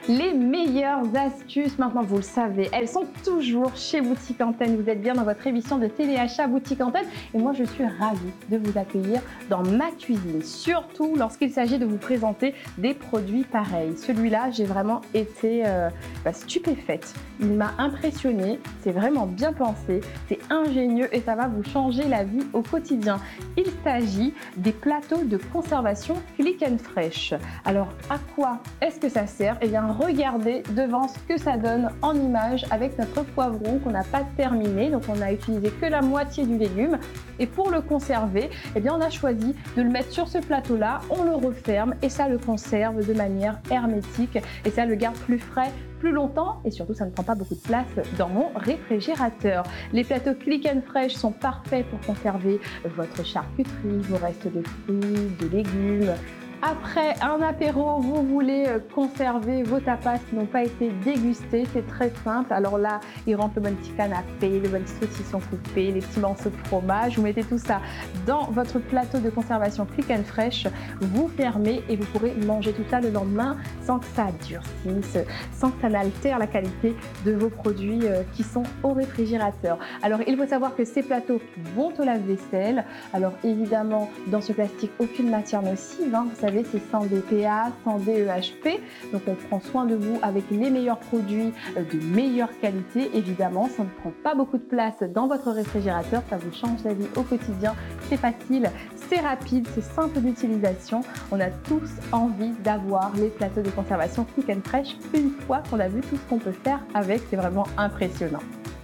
Les meilleures astuces, maintenant vous le savez, elles sont toujours chez Boutique Antenne. Vous êtes bien dans votre émission de téléachat Boutique Antenne et moi je suis ravie de vous accueillir dans ma cuisine, surtout lorsqu'il s'agit de vous présenter des produits pareils. Celui-là, j'ai vraiment été stupéfaite. Il m'a impressionnée, c'est vraiment bien pensé, c'est ingénieux et ça va vous changer la vie au quotidien. Il s'agit des plateaux de conservation Click and Fresh. Alors à quoi est-ce que ça sert? Eh bien regardez devant ce que ça donne en image avec notre poivron qu'on n'a pas terminé. Donc on a utilisé que la moitié du légume et pour le conserver, eh bien on a choisi de le mettre sur ce plateau-là, on le referme et ça le conserve de manière hermétique et ça le garde plus frais plus longtemps et surtout ça ne prend pas beaucoup de place dans mon réfrigérateur. Les plateaux Click and Fresh sont parfaits pour conserver votre charcuterie, vos restes de fruits, de légumes. Après un apéro, vous voulez conserver vos tapas qui n'ont pas été dégustés, c'est très simple. Alors là, il rentre le bon petit canapé, le bon petit saucisson coupé, les petits morceaux de fromage. Vous mettez tout ça dans votre plateau de conservation Click and Fresh, vous fermez et vous pourrez manger tout ça le lendemain sans que ça durcisse, sans que ça n'altère la qualité de vos produits qui sont au réfrigérateur. Alors il faut savoir que ces plateaux vont au lave-vaisselle. Alors évidemment, dans ce plastique, aucune matière nocive, hein, vous savez, c'est sans BPA, sans DEHP, donc on prend soin de vous avec les meilleurs produits de meilleure qualité. Évidemment, ça ne prend pas beaucoup de place dans votre réfrigérateur, ça vous change la vie au quotidien, c'est facile, c'est rapide, c'est simple d'utilisation. On a tous envie d'avoir les plateaux de conservation Click and Fresh une fois qu'on a vu tout ce qu'on peut faire avec, c'est vraiment impressionnant.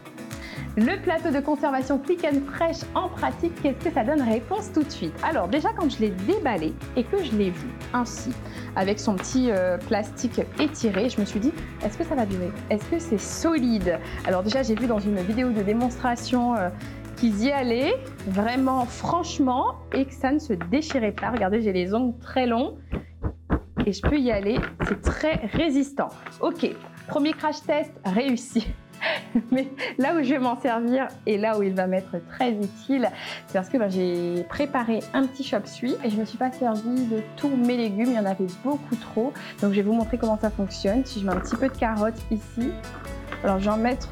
Le plateau de conservation Click and Fresh en pratique, qu'est-ce que ça donne? Réponse tout de suite. Alors déjà quand je l'ai déballé et que je l'ai vu ainsi, avec son petit plastique étiré, je me suis dit, est-ce que ça va durer? Est-ce que c'est solide? Alors déjà j'ai vu dans une vidéo de démonstration qu'ils y allaient vraiment franchement et que ça ne se déchirait pas. Regardez, j'ai les ongles très longs et je peux y aller, c'est très résistant. Ok, premier crash test réussi. Mais là où je vais m'en servir et là où il va m'être très utile, c'est parce que j'ai préparé un petit chop suey et je ne me suis pas servi de tous mes légumes, il y en avait beaucoup trop. Donc je vais vous montrer comment ça fonctionne. Si je mets un petit peu de carottes ici, alors je vais en mettre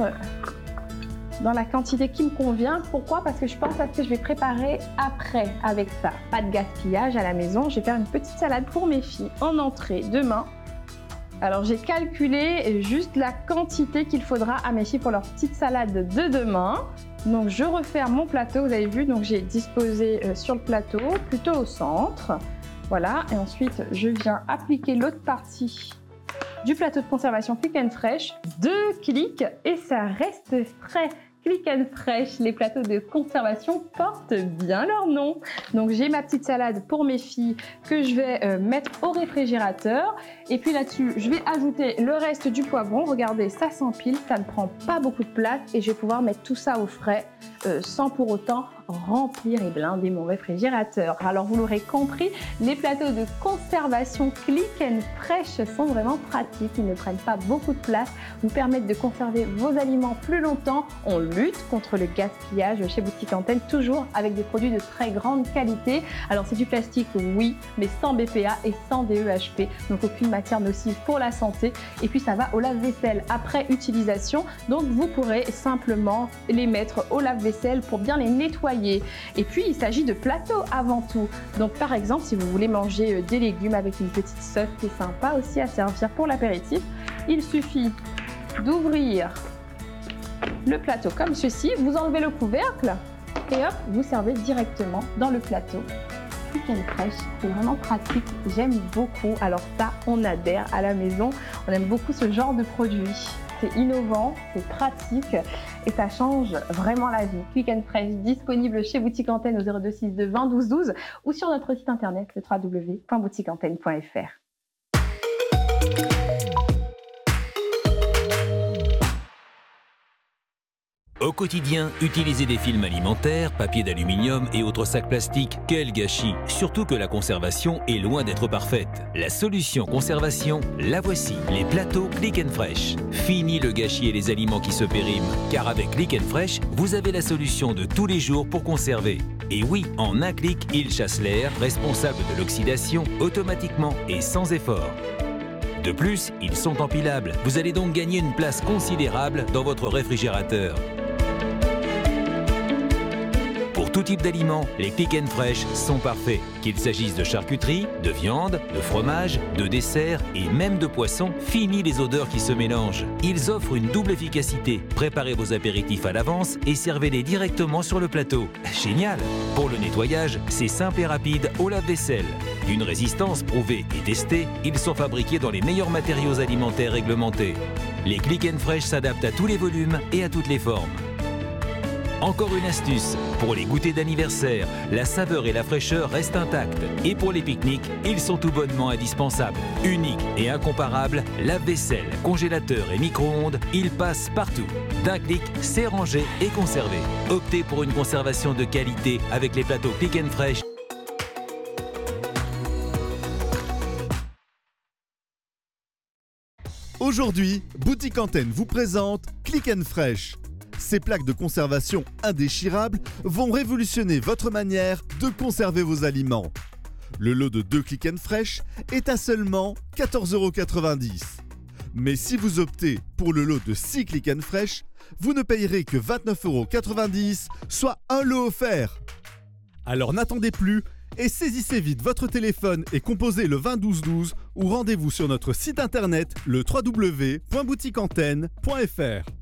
dans la quantité qui me convient. Pourquoi? Parce que je pense à ce que je vais préparer après avec ça. Pas de gaspillage à la maison, je vais faire une petite salade pour mes filles en entrée demain. Alors j'ai calculé juste la quantité qu'il faudra à mes filles pour leur petite salade de demain. Donc je referme mon plateau, vous avez vu, donc j'ai disposé sur le plateau, plutôt au centre. Voilà, et ensuite je viens appliquer l'autre partie du plateau de conservation Click and Fresh. 2 clics et ça reste frais. Click and Fresh, les plateaux de conservation portent bien leur nom. Donc j'ai ma petite salade pour mes filles que je vais mettre au réfrigérateur. Et puis là-dessus, je vais ajouter le reste du poivron. Regardez, ça s'empile, ça ne prend pas beaucoup de place et je vais pouvoir mettre tout ça au frais sans pour autant remplir et blinder mon réfrigérateur. Alors vous l'aurez compris, les plateaux de conservation Click and Fresh sont vraiment pratiques. Ils ne prennent pas beaucoup de place, vous permettent de conserver vos aliments plus longtemps. On lutte contre le gaspillage chez Boutique Antenne, toujours avec des produits de très grande qualité. Alors c'est du plastique, oui, mais sans BPA et sans DEHP, donc aucune matière nocive pour la santé. Et puis ça va au lave-vaisselle après utilisation, donc vous pourrez simplement les mettre au lave-vaisselle pour bien les nettoyer. Et puis il s'agit de plateaux avant tout. Donc par exemple, si vous voulez manger des légumes avec une petite sauce qui est sympa aussi à servir pour l'apéritif, il suffit d'ouvrir le plateau comme ceci, vous enlevez le couvercle et hop, vous servez directement dans le plateau. Click and Fresh, c'est vraiment pratique, j'aime beaucoup. Alors ça, on adhère à la maison, on aime beaucoup ce genre de produit. C'est innovant, c'est pratique et ça change vraiment la vie. Click and Fresh, disponible chez Boutique Antenne au 0262 20 12 12 ou sur notre site internet le www.boutiqueantenne.fr. Au quotidien, utiliser des films alimentaires, papier d'aluminium et autres sacs plastiques, quel gâchis! Surtout que la conservation est loin d'être parfaite. La solution conservation, la voici, les plateaux Click and Fresh. Fini le gâchis et les aliments qui se périment, car avec Click and Fresh, vous avez la solution de tous les jours pour conserver. Et oui, en un clic, il chasse l'air, responsable de l'oxydation, automatiquement et sans effort. De plus, ils sont empilables. Vous allez donc gagner une place considérable dans votre réfrigérateur. Pour tout type d'aliments, les Click & Fresh sont parfaits. Qu'il s'agisse de charcuterie, de viande, de fromage, de dessert et même de poisson, fini les odeurs qui se mélangent. Ils offrent une double efficacité. Préparez vos apéritifs à l'avance et servez-les directement sur le plateau. Génial! Pour le nettoyage, c'est simple et rapide au lave-vaisselle. D'une résistance prouvée et testée, ils sont fabriqués dans les meilleurs matériaux alimentaires réglementés. Les Click & Fresh s'adaptent à tous les volumes et à toutes les formes. Encore une astuce, pour les goûters d'anniversaire, la saveur et la fraîcheur restent intactes. Et pour les pique-niques, ils sont tout bonnement indispensables. Unique et incomparable, lave-vaisselle, congélateur et micro-ondes, ils passent partout. D'un clic, c'est rangé et conservé. Optez pour une conservation de qualité avec les plateaux Click & Fresh. Aujourd'hui, Boutique Antenne vous présente Click & Fresh. Ces plaques de conservation indéchirables vont révolutionner votre manière de conserver vos aliments. Le lot de 2 Click & Fresh est à seulement 14,90 €. Mais si vous optez pour le lot de 6 Click & Fresh, vous ne payerez que 29,90 €, soit un lot offert. Alors n'attendez plus et saisissez vite votre téléphone et composez le 20 12 12 ou rendez-vous sur notre site internet le www.boutiqueantenne.fr.